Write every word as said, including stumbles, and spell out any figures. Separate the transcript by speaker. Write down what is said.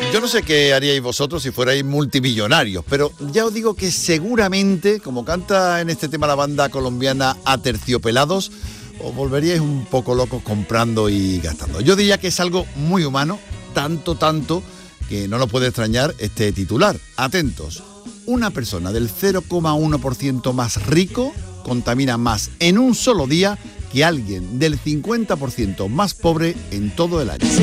Speaker 1: Yo no sé qué haríais vosotros si fuerais multimillonarios, pero ya os digo que seguramente, como canta en este tema la banda colombiana Aterciopelados, os volveríais un poco locos comprando y gastando. Yo diría que es algo muy humano, tanto, tanto, que no nos puede extrañar este titular. Atentos, una persona del cero coma uno por ciento más rico contamina más en un solo día que alguien del cincuenta por ciento más pobre en todo el año.